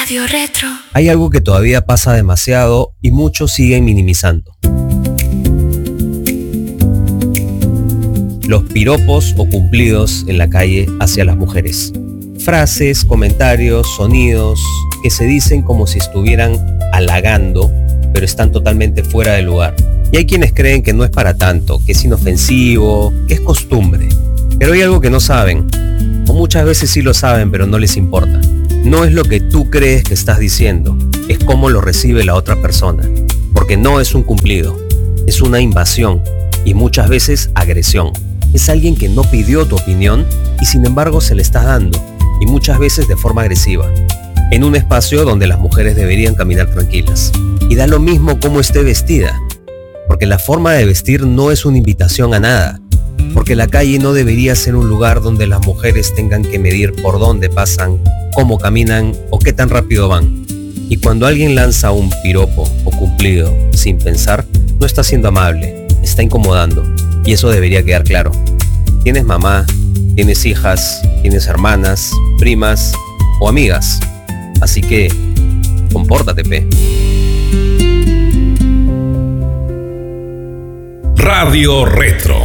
Radio Retro. Hay algo que todavía pasa demasiado y muchos siguen minimizando. Los piropos o cumplidos en la calle hacia las mujeres. Frases, comentarios, sonidos que se dicen como si estuvieran halagando, pero están totalmente fuera de lugar. Y hay quienes creen que no es para tanto, que es inofensivo, que es costumbre. Pero hay algo que no saben, o muchas veces sí lo saben, pero no les importa. No es lo que tú crees que estás diciendo, es cómo lo recibe la otra persona. Porque no es un cumplido, es una invasión y muchas veces agresión. Es alguien que no pidió tu opinión y sin embargo se le está dando, y muchas veces de forma agresiva, en un espacio donde las mujeres deberían caminar tranquilas. Y da lo mismo cómo esté vestida, porque la forma de vestir no es una invitación a nada, porque la calle no debería ser un lugar donde las mujeres tengan que medir por dónde pasan, cómo caminan o qué tan rápido van. Y cuando alguien lanza un piropo o cumplido sin pensar, no está siendo amable, está incomodando, y eso debería quedar claro. Tienes mamá, tienes hijas, tienes hermanas, primas o amigas, así que compórtate, pe. Radio Retro.